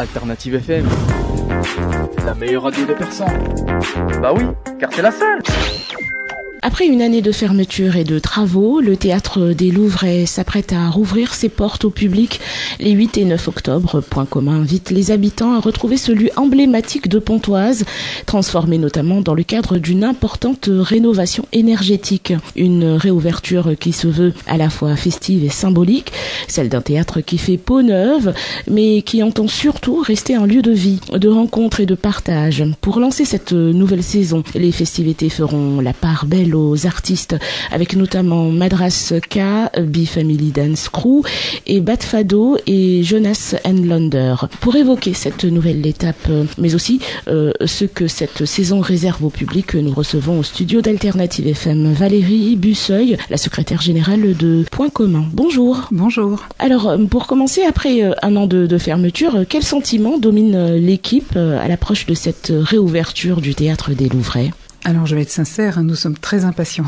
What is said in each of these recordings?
Alternative FM, la meilleure radio de Persan. Bah oui, car c'est la seule. Après une année de fermeture et de travaux, le Théâtre des Louvrais s'apprête à rouvrir ses portes au public les 8 et 9 octobre. Point commun invite les habitants à retrouver ce lieu emblématique de Pontoise, transformé notamment dans le cadre d'une importante rénovation énergétique. Une réouverture qui se veut à la fois festive et symbolique, celle d'un théâtre qui fait peau neuve, mais qui entend surtout rester un lieu de vie, de rencontres et de partage. Pour lancer cette nouvelle saison, les festivités feront la part belle aux artistes, avec notamment Madras K, B-Family Dance Crew et Bat Fado et Jonas Lander. Pour évoquer cette nouvelle étape, mais aussi ce que cette saison réserve au public, nous recevons au studio d'Alternative FM Valérie Busseuil, la secrétaire générale de Point commun. Bonjour. Bonjour. Alors, pour commencer, après un an de fermeture, quel sentiment domine l'équipe à l'approche de cette réouverture du Théâtre des Louvrais ? Alors, je vais être sincère, nous sommes très impatients.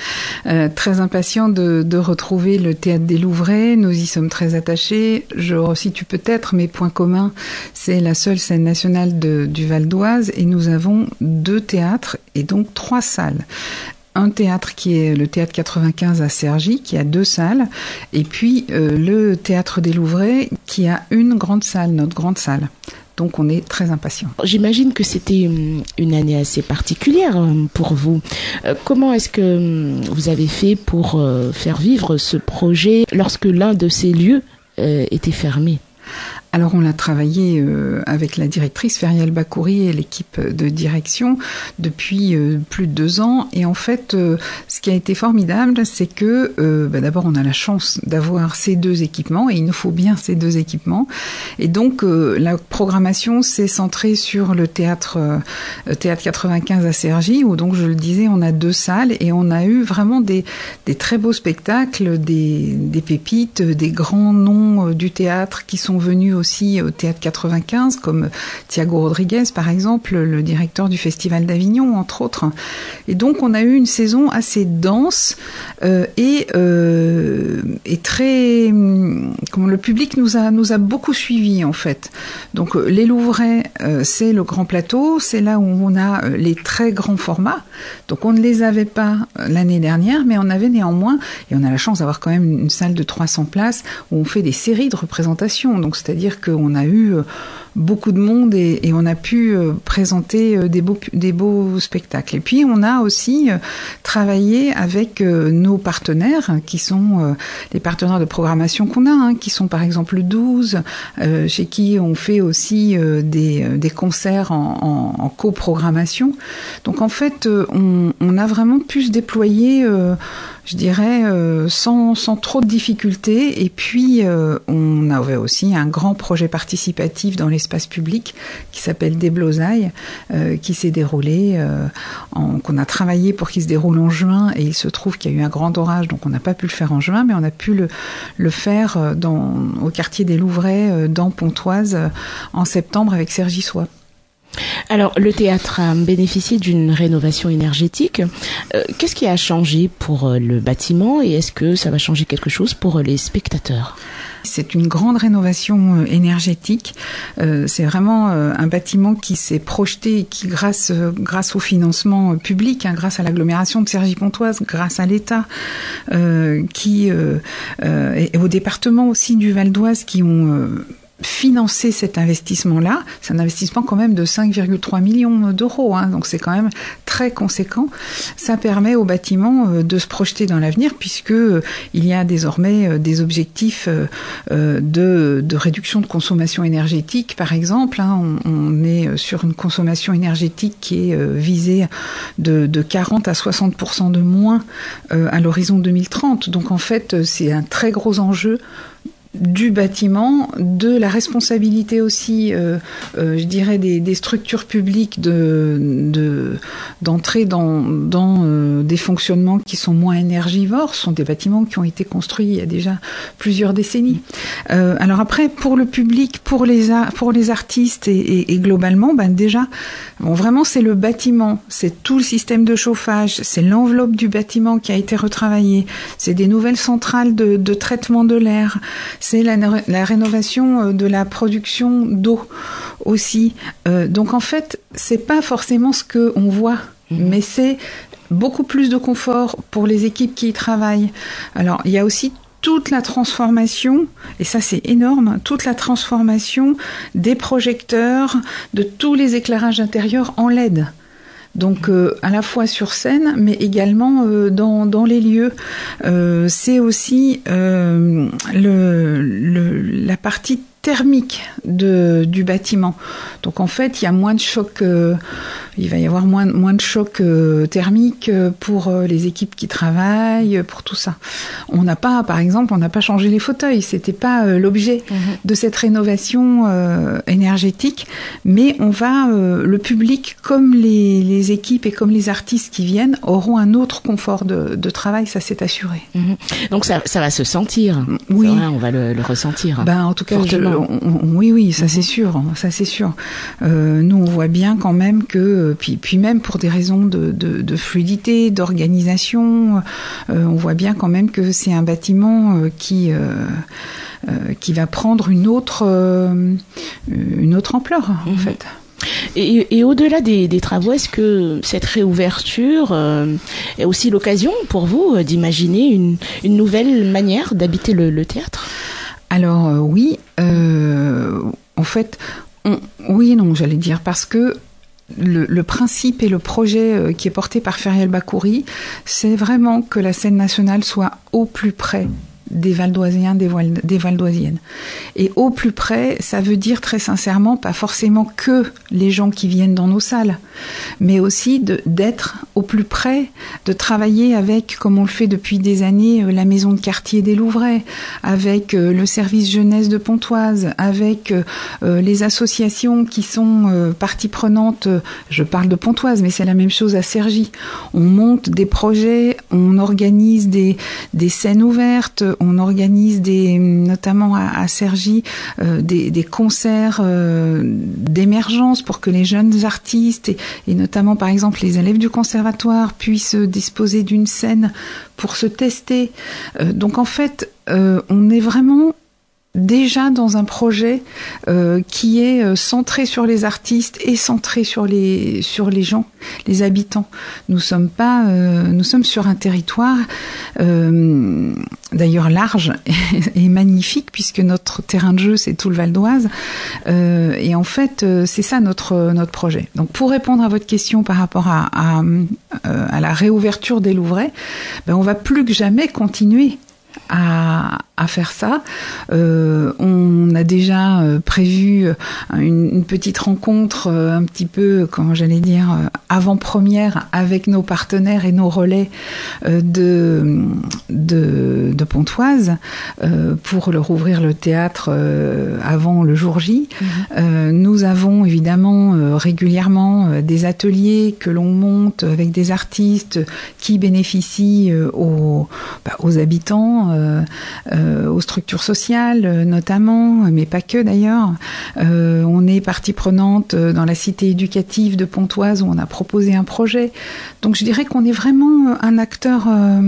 Très impatients de retrouver le Théâtre des Louvrais. Nous y sommes très attachés. Je resitue peut-être, mais Point commun, c'est la seule scène nationale du Val d'Oise et nous avons 2 théâtres et donc 3 salles. Un théâtre qui est le Théâtre 95 à Cergy, qui a 2 salles, et puis le Théâtre des Louvrais qui a une grande salle, notre grande salle. Donc on est très impatients. J'imagine que c'était une année assez particulière pour vous. Comment est-ce que vous avez fait pour faire vivre ce projet lorsque l'un de ces lieux était fermé ? Alors on l'a travaillé avec la directrice Ferial Bakouri et l'équipe de direction depuis plus de 2 ans. Et en fait, ce qui a été formidable, c'est que d'abord on a la chance d'avoir ces 2 équipements et il nous faut bien ces 2 équipements. Et donc la programmation s'est centrée sur le théâtre 95 à Cergy, où donc je le disais, on a 2 salles et on a eu vraiment des très beaux spectacles, des pépites, des grands noms du théâtre qui sont venus aussi au Théâtre 95, comme Thiago Rodriguez, par exemple, le directeur du Festival d'Avignon, entre autres. Et donc, on a eu une saison assez dense et très... Comment le public nous a beaucoup suivis, en fait. Donc, les Louvrais, c'est le grand plateau, c'est là où on a les très grands formats. Donc, on ne les avait pas l'année dernière, mais on avait néanmoins, et on a la chance d'avoir quand même une salle de 300 places, où on fait des séries de représentations. Donc, c'est-à-dire qu'on a eu beaucoup de monde et on a pu présenter des beaux spectacles. Et puis, on a aussi travaillé avec nos partenaires, qui sont les partenaires de programmation qu'on a, qui sont par exemple le 12, chez qui on fait aussi des concerts en coprogrammation. Donc, en fait, on a vraiment pu se déployer je dirais, sans trop de difficultés. Et puis, on avait aussi un grand projet participatif dans l'espace public qui s'appelle Déblosailles, qui s'est déroulé, qu'on a travaillé pour qu'il se déroule en juin. Et il se trouve qu'il y a eu un grand orage, donc on n'a pas pu le faire en juin, mais on a pu le faire au quartier des Louvrais, dans Pontoise, en septembre avec Cergy Soie. Alors, le théâtre a bénéficié d'une rénovation énergétique. Qu'est-ce qui a changé pour le bâtiment et est-ce que ça va changer quelque chose pour les spectateurs ? C'est une grande rénovation énergétique. C'est vraiment un bâtiment qui s'est projeté et qui, grâce au financement public, grâce à l'agglomération de Cergy-Pontoise, grâce à l'État, et au département aussi du Val d'Oise, qui ont financer cet investissement-là. C'est un investissement quand même de 5,3 millions d'euros, donc c'est quand même très conséquent. Ça permet au bâtiment de se projeter dans l'avenir puisque il y a désormais des objectifs de réduction de consommation énergétique, par exemple. On est sur une consommation énergétique qui est visée de 40 à 60% de moins à l'horizon 2030. Donc en fait, c'est un très gros enjeu du bâtiment, de la responsabilité aussi, je dirais, des structures publiques d'entrer dans des fonctionnements qui sont moins énergivores. Ce sont des bâtiments qui ont été construits il y a déjà plusieurs décennies. Alors après, pour le public, pour les artistes et globalement, déjà, vraiment c'est le bâtiment, c'est tout le système de chauffage, c'est l'enveloppe du bâtiment qui a été retravaillée, c'est des nouvelles centrales de traitement de l'air, c'est la rénovation de la production d'eau aussi. Donc en fait, c'est pas forcément ce que on voit, mais c'est beaucoup plus de confort pour les équipes qui y travaillent. Alors, il y a aussi toute la transformation, et ça c'est énorme, toute la transformation des projecteurs, de tous les éclairages intérieurs en LED. Donc à la fois sur scène, mais également dans les lieux. C'est aussi la partie thermique du bâtiment. Donc en fait, il y a moins de choc, il va y avoir moins de choc thermique pour les équipes qui travaillent, pour tout ça. Par exemple, on n'a pas changé les fauteuils, c'était pas l'objet de cette rénovation énergétique, mais le public comme les équipes et comme les artistes qui viennent auront un autre confort de travail, ça c'est assuré. Donc ça va se sentir. Oui. Vrai, on va le ressentir. En tout cas, oui, ça c'est sûr, ça c'est sûr. Nous on voit bien quand même que, puis même pour des raisons de fluidité, d'organisation, on voit bien quand même que c'est un bâtiment qui va prendre une autre ampleur en fait. Et au-delà des travaux, est-ce que cette réouverture est aussi l'occasion pour vous d'imaginer une nouvelle manière d'habiter le théâtre ? Alors oui, en fait, oui et non, j'allais dire, parce que le principe et le projet qui est porté par Ferial Bakouri, c'est vraiment que la scène nationale soit au plus près des Valdoisiens, des Valdoisiennes. Et au plus près, ça veut dire très sincèrement pas forcément que les gens qui viennent dans nos salles, mais aussi d'être au plus près, de travailler avec, comme on le fait depuis des années, la maison de quartier des Louvrais, avec le service jeunesse de Pontoise, avec les associations qui sont partie prenante. Je parle de Pontoise, mais c'est la même chose à Cergy. On monte des projets, on organise des scènes ouvertes, on organise notamment à Cergy, des concerts d'émergence pour que les jeunes artistes et notamment par exemple les élèves du conservatoire puissent disposer d'une scène pour se tester. Donc en fait, on est vraiment déjà dans un projet qui est centré sur les artistes et centré sur les gens, les habitants. Nous sommes sur un territoire d'ailleurs large et magnifique puisque notre terrain de jeu c'est tout le Val d'Oise et en fait c'est ça notre projet. Donc pour répondre à votre question par rapport à la réouverture des Louvrais, on va plus que jamais continuer à faire ça. On a déjà prévu une petite rencontre un petit peu, comment j'allais dire, avant-première avec nos partenaires et nos relais de Pontoise pour leur ouvrir le théâtre avant le jour J. Nous avons évidemment régulièrement des ateliers que l'on monte avec des artistes qui bénéficient aux habitants, aux structures sociales notamment, mais pas que d'ailleurs. On est partie prenante dans la cité éducative de Pontoise où on a proposé un projet. Donc je dirais qu'on est vraiment un acteur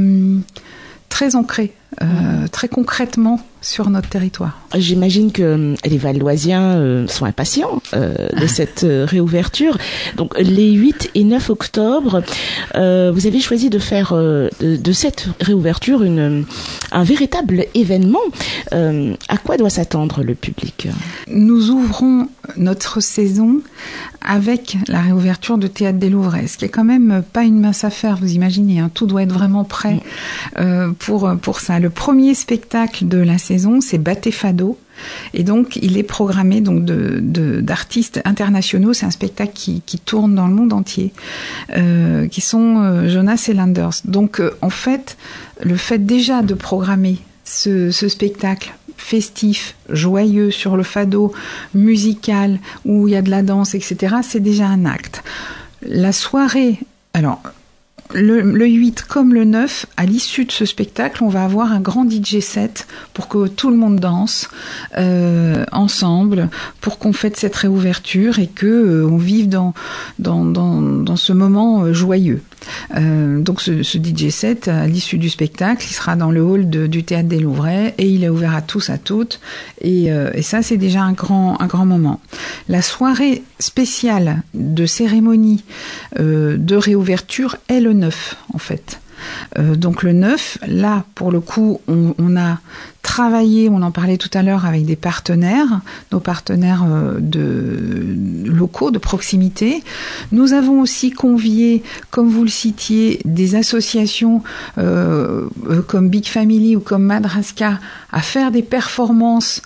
très ancré, très concrètement sur notre territoire. J'imagine que les Valdoisiens sont impatients de cette réouverture. Donc les 8 et 9 octobre, vous avez choisi de faire de cette réouverture un véritable événement. À quoi doit s'attendre le public ? Nous ouvrons notre saison avec la réouverture de Théâtre des Louvrais, ce qui est quand même pas une mince affaire, vous imaginez, hein, tout doit être vraiment prêt pour ça. Le premier spectacle de la saison, c'est Batté Fado, et donc il est programmé donc d'artistes internationaux. C'est un spectacle qui tourne dans le monde entier, qui sont Jonas et Landers. Donc en fait, le fait déjà de programmer ce spectacle festif, joyeux sur le fado, musical, où il y a de la danse, etc., c'est déjà un acte. La soirée, alors le 8 comme le 9, à l'issue de ce spectacle, on va avoir un grand DJ set pour que tout le monde danse ensemble, pour qu'on fête cette réouverture et que on vive dans ce moment joyeux. Donc ce DJ set, à l'issue du spectacle, il sera dans le hall du Théâtre des Louvrais et il est ouvert à tous, à toutes. Et ça, c'est déjà un grand moment. La soirée spéciale de cérémonie de réouverture est le 9, en fait. Donc le 9, là, pour le coup, on a travaillé, on en parlait tout à l'heure, avec des partenaires, nos partenaires locaux, de proximité. Nous avons aussi convié, comme vous le citiez, des associations comme Big Family ou comme Madraska à faire des performances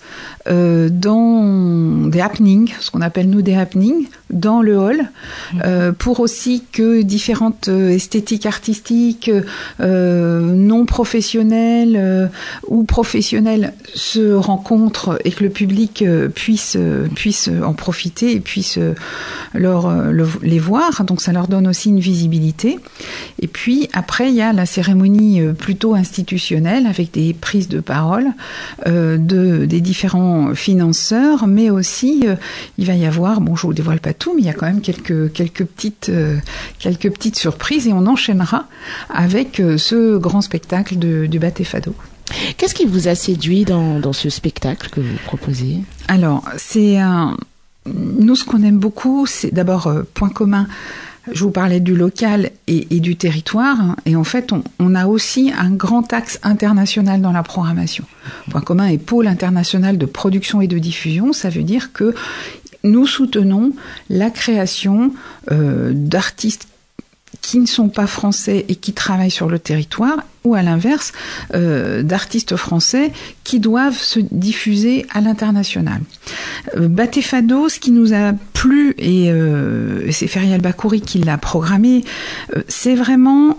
dans des happenings, ce qu'on appelle nous des happenings, dans le hall, pour aussi que différentes esthétiques artistiques non professionnelles ou professionnelles se rencontrent et que le public puisse en profiter et puisse les voir. Donc ça leur donne aussi une visibilité. Et puis après, il y a la cérémonie plutôt institutionnelle avec des prises de parole des différents financeurs, mais aussi il va y avoir, bon, je vous dévoile pas tout, mais il y a quand même quelques petites surprises et on enchaînera avec ce grand spectacle du Baté Fado. Qu'est-ce qui vous a séduit dans ce spectacle que vous proposez ? Alors, nous, ce qu'on aime beaucoup, c'est d'abord point commun. Je vous parlais du local et du territoire, et en fait, on a aussi un grand axe international dans la programmation. Point commun est pôle international de production et de diffusion, ça veut dire que nous soutenons la création d'artistes qui ne sont pas français et qui travaillent sur le territoire, ou à l'inverse, d'artistes français qui doivent se diffuser à l'international. Baté Fado, ce qui nous a plu, et c'est Ferial Bakouri qui l'a programmé, c'est vraiment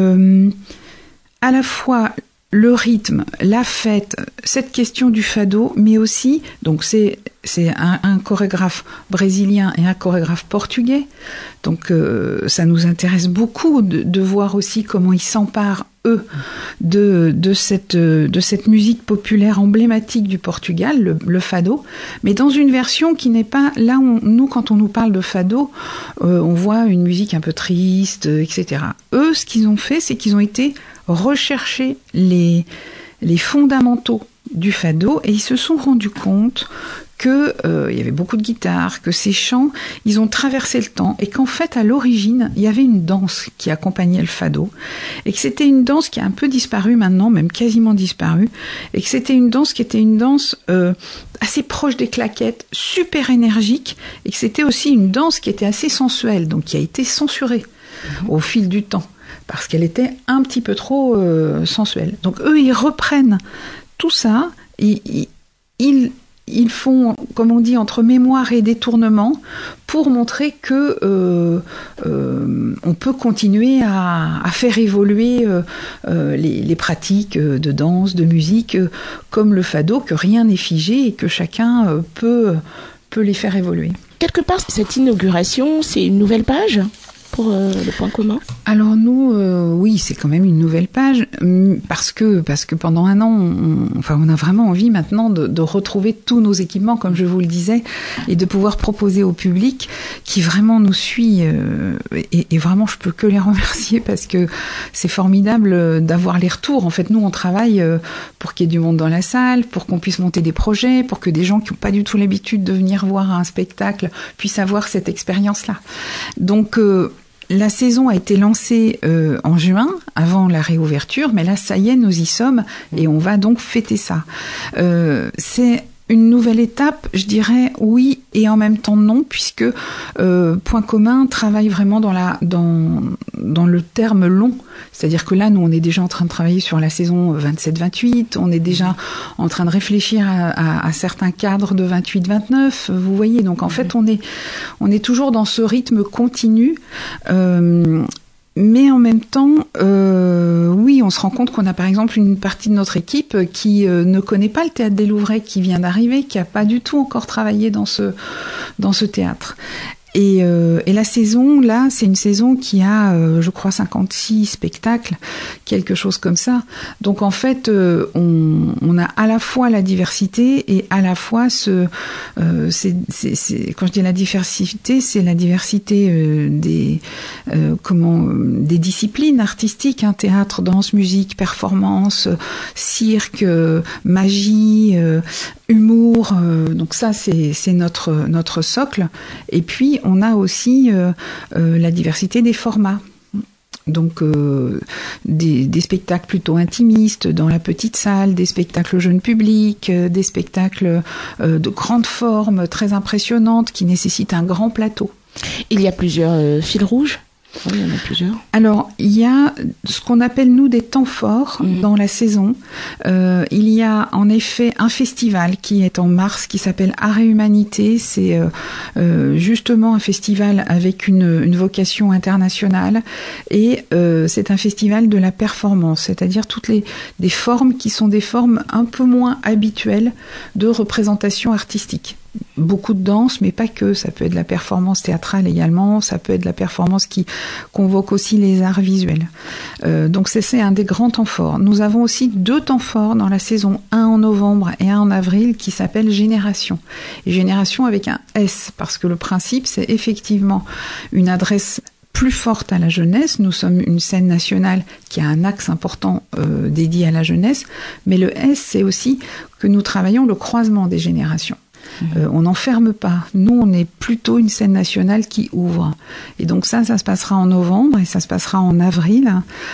à la fois le rythme, la fête, cette question du fado, mais aussi, donc c'est un chorégraphe brésilien et un chorégraphe portugais, donc ça nous intéresse beaucoup de voir aussi comment ils s'emparent, eux, de cette musique populaire emblématique du Portugal, le fado, mais dans une version qui n'est pas, là, nous, quand on nous parle de fado, on voit une musique un peu triste, etc. Eux, ce qu'ils ont fait, c'est qu'ils ont été rechercher les fondamentaux du fado et ils se sont rendus compte que il y avait beaucoup de guitares, que ces chants, ils ont traversé le temps et qu'en fait, à l'origine, il y avait une danse qui accompagnait le fado et que c'était une danse qui a un peu disparu maintenant, même quasiment disparu, et que c'était une danse qui était une danse assez proche des claquettes, super énergique, et que c'était aussi une danse qui était assez sensuelle, donc qui a été censurée au fil du temps, parce qu'elle était un petit peu trop sensuelle. Donc eux, ils reprennent tout ça, ils font, comme on dit, entre mémoire et détournement, pour montrer que on peut continuer à faire évoluer les pratiques de danse, de musique, comme le fado, que rien n'est figé et que chacun peut les faire évoluer. Quelque part, cette inauguration, c'est une nouvelle page pour le point commun? Alors nous, oui, c'est quand même une nouvelle page, parce que pendant un an, on a vraiment envie maintenant de retrouver tous nos équipements, comme je vous le disais, et de pouvoir proposer au public qui vraiment nous suit, et vraiment je peux que les remercier, parce que c'est formidable d'avoir les retours. En fait, nous on travaille pour qu'il y ait du monde dans la salle, pour qu'on puisse monter des projets, pour que des gens qui n'ont pas du tout l'habitude de venir voir un spectacle puissent avoir cette expérience-là. Donc la saison a été lancée en juin, avant la réouverture, mais là, ça y est, nous y sommes, et on va donc fêter ça. C'est une nouvelle étape, je dirais oui et en même temps non, puisque Point commun travaille vraiment dans le terme long. C'est-à-dire que là, nous, on est déjà en train de travailler sur la saison 27-28, on est déjà en train de réfléchir à certains cadres de 28-29, vous voyez. Donc en fait, on est toujours dans ce rythme continu, mais en même temps, oui, on se rend compte qu'on a par exemple une partie de notre équipe qui ne connaît pas le Théâtre des Louvrais, qui vient d'arriver, qui n'a pas du tout encore travaillé dans ce théâtre. Et la saison, là, c'est une saison qui a, je crois, 56 spectacles, quelque chose comme ça. Donc en fait, on a à la fois la diversité et à la fois quand je dis la diversité, c'est la diversité des disciplines artistiques, hein, théâtre, danse, musique, performance, cirque, magie, humour. Donc ça, c'est notre socle. Et puis on a aussi la diversité des formats. Donc des spectacles plutôt intimistes dans la petite salle, des spectacles jeune public, des spectacles de grande forme, très impressionnantes, qui nécessitent un grand plateau. Il y a plusieurs fils rouges. Oui, il y en a plusieurs. Alors, il y a ce qu'on appelle, nous, des temps forts dans la saison. Il y a en effet un festival qui est en mars, qui s'appelle Art et Humanité. C'est justement un festival avec une vocation internationale. Et c'est un festival de la performance, c'est-à-dire toutes des formes qui sont des formes un peu moins habituelles de représentation artistique. Beaucoup de danse, mais pas que. Ça peut être de la performance théâtrale également, ça peut être de la performance qui convoque aussi les arts visuels. Donc c'est un des grands temps forts. Nous avons aussi 2 temps forts dans la saison, un en novembre et un en avril, qui s'appelle Génération. Et Génération avec un S, parce que le principe, c'est effectivement une adresse plus forte à la jeunesse. Nous sommes une scène nationale qui a un axe important dédié à la jeunesse, mais le S, c'est aussi que nous travaillons le croisement des générations. On n'enferme pas. Nous, on est plutôt une scène nationale qui ouvre. Et donc ça se passera en novembre et ça se passera en avril.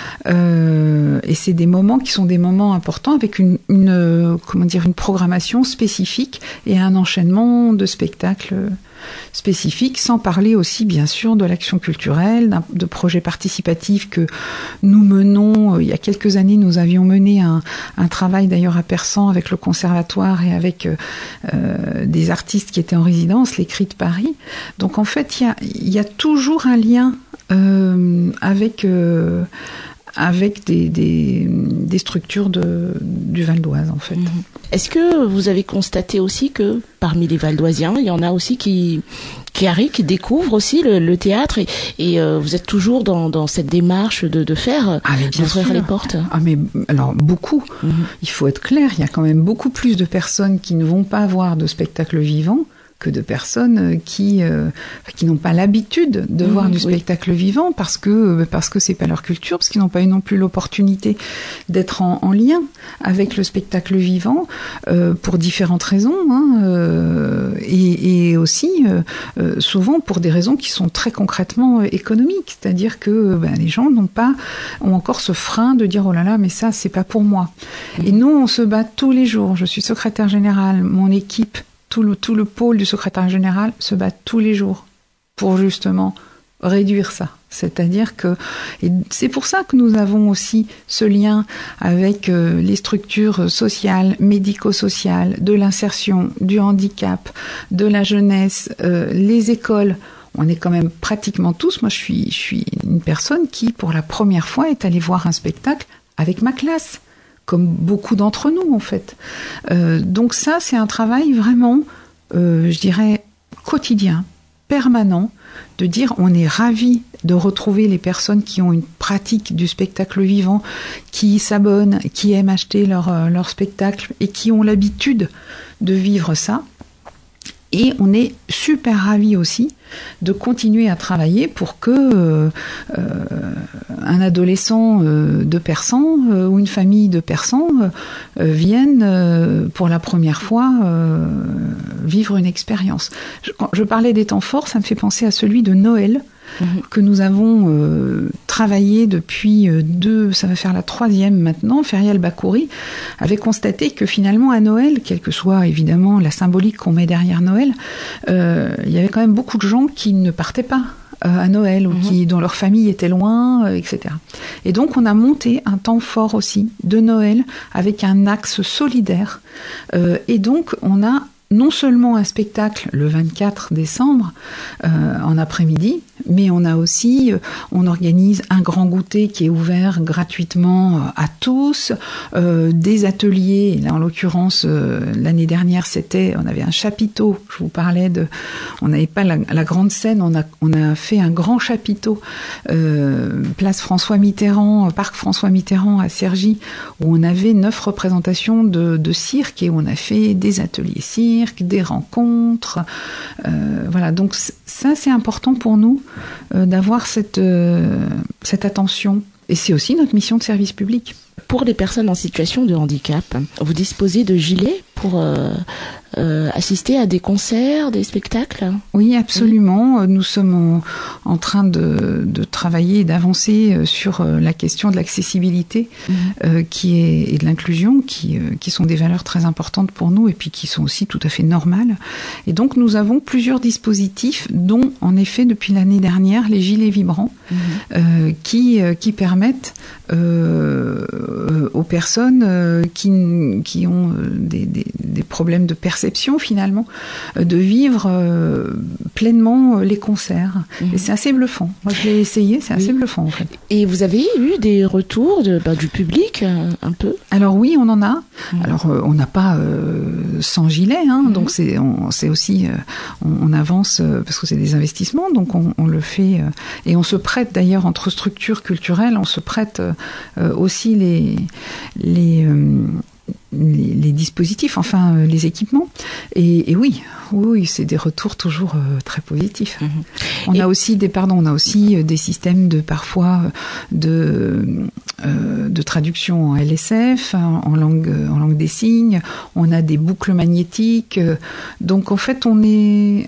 Et c'est des moments qui sont des moments importants avec une programmation spécifique et un enchaînement de spectacles spécifiques, sans parler aussi bien sûr de l'action culturelle, de projets participatifs que nous menons. Il y a quelques années, nous avions mené un travail d'ailleurs à Persan avec le conservatoire et avec des artistes qui étaient en résidence, les Cris de Paris. Donc en fait, il y a toujours un lien avec des structures du Val d'Oise, en fait. Est-ce que vous avez constaté aussi que parmi les Valdoisiens, il y en a aussi qui arrivent, qui découvrent aussi le théâtre et vous êtes toujours dans cette démarche de faire d'ouvrir les portes? Alors beaucoup. Il faut être clair, il y a quand même beaucoup plus de personnes qui ne vont pas voir de spectacle vivant que de personnes qui n'ont pas l'habitude de voir du spectacle vivant parce que c'est pas leur culture, parce qu'ils n'ont pas eu non plus l'opportunité d'être en lien avec le spectacle vivant pour différentes raisons, et aussi souvent pour des raisons qui sont très concrètement économiques, c'est-à-dire que les gens ont encore ce frein de dire oh là là, mais ça c'est pas pour moi. Et nous on se bat tous les jours. Je suis secrétaire générale, mon équipe, tout le pôle du secrétaire général se bat tous les jours pour justement réduire ça. C'est-à-dire et c'est pour ça que nous avons aussi ce lien avec les structures sociales, médico-sociales, de l'insertion, du handicap, de la jeunesse, les écoles. On est quand même pratiquement tous. Moi, je suis une personne qui, pour la première fois, est allée voir un spectacle avec ma classe, comme beaucoup d'entre nous, en fait. Donc ça, c'est un travail vraiment, je dirais, quotidien, permanent, de dire on est ravis de retrouver les personnes qui ont une pratique du spectacle vivant, qui s'abonnent, qui aiment acheter leur spectacle et qui ont l'habitude de vivre ça. Et on est super ravis aussi de continuer à travailler pour que un adolescent de Persan ou une famille de Persan vienne pour la première fois vivre une expérience. Quand je parlais des temps forts, ça me fait penser à celui de Noël, que nous avons travaillé depuis ça va faire la 3e maintenant. Ferial Bakouri avait constaté que finalement à Noël, quelle que soit évidemment la symbolique qu'on met derrière Noël, il y avait quand même beaucoup de gens qui ne partaient pas à Noël ou dont leur famille était loin, etc. Et donc on a monté un temps fort aussi de Noël avec un axe solidaire, et donc on a non seulement un spectacle le 24 décembre en après-midi, Mais on a aussi, on organise un grand goûter qui est ouvert gratuitement à tous, des ateliers. Là, en l'occurrence, l'année dernière, on avait un chapiteau. Je vous parlais on n'avait pas la grande scène, on a fait un grand chapiteau, place François Mitterrand, parc François Mitterrand à Cergy, où on avait 9 représentations de cirque et on a fait des ateliers cirque, des rencontres. Voilà, donc ça c'est important pour nous d'avoir cette attention. Et c'est aussi notre mission de service public. Pour les personnes en situation de handicap, vous disposez de gilets pour assister à des concerts, des spectacles ? Oui, absolument. Nous sommes en train de travailler et d'avancer sur la question de l'accessibilité et de l'inclusion, qui sont des valeurs très importantes pour nous et puis qui sont aussi tout à fait normales. Et donc, nous avons plusieurs dispositifs, dont, en effet, depuis l'année dernière, les gilets vibrants, qui permettent aux personnes qui ont des problèmes de perception finalement, de vivre pleinement les concerts. Et c'est assez bluffant. Moi je l'ai essayé, c'est assez bluffant en fait. Et vous avez eu des retours du public un peu ? Alors oui, on en a. Alors on n'a pas 100 gilets, donc c'est aussi, on avance parce que c'est des investissements, donc on le fait et on se prête d'ailleurs entre structures culturelles, on se prête aussi les dispositifs, enfin les équipements. Et oui, c'est des retours toujours très positifs. On a aussi des systèmes parfois de traduction en LSF, en langue des signes. On a des boucles magnétiques. Donc en fait, on est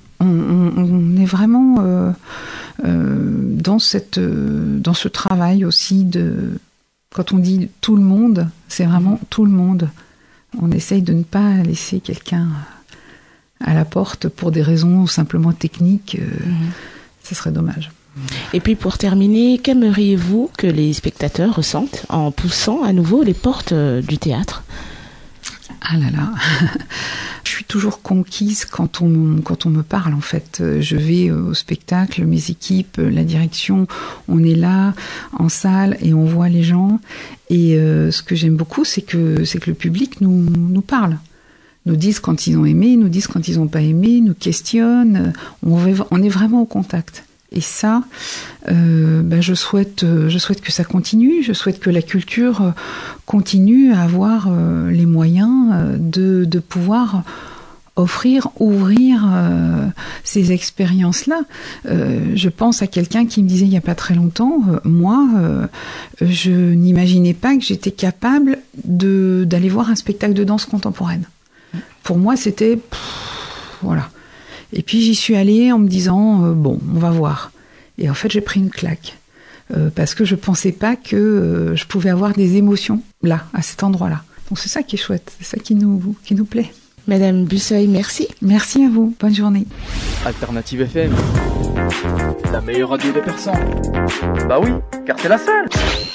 vraiment dans ce travail aussi quand on dit tout le monde, c'est vraiment tout le monde. On essaye de ne pas laisser quelqu'un à la porte pour des raisons simplement techniques. Ce serait dommage. Et puis pour terminer, qu'aimeriez-vous que les spectateurs ressentent en poussant à nouveau les portes du théâtre ? Ah là là, je suis toujours conquise quand on me parle en fait. Je vais au spectacle, mes équipes, la direction, on est là en salle et on voit les gens. Et ce que j'aime beaucoup, c'est que le public nous parle. Nous disent quand ils ont aimé, nous disent quand ils n'ont pas aimé, nous questionnent. On est vraiment au contact. Et ça, je souhaite que ça continue. Je souhaite que la culture continue à avoir les moyens de pouvoir ouvrir ces expériences-là. Je pense à quelqu'un qui me disait il n'y a pas très longtemps, moi, je n'imaginais pas que j'étais capable d'aller voir un spectacle de danse contemporaine. Pour moi, c'était voilà. Et puis j'y suis allée en me disant bon, on va voir. Et en fait, j'ai pris une claque parce que je pensais pas que je pouvais avoir des émotions là, à cet endroit-là. Donc c'est ça qui est chouette, c'est ça qui nous plaît. Madame Busseuil, merci. Merci à vous. Bonne journée. Alternative FM, la meilleure radio de Persan. Bah oui, car c'est la seule.